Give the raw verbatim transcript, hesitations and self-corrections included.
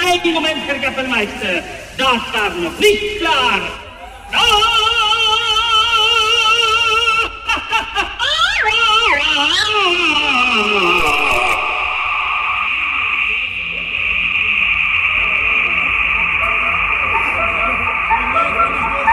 Einen Moment, Herr Kapellmeister. Das war noch nicht klar. Ah!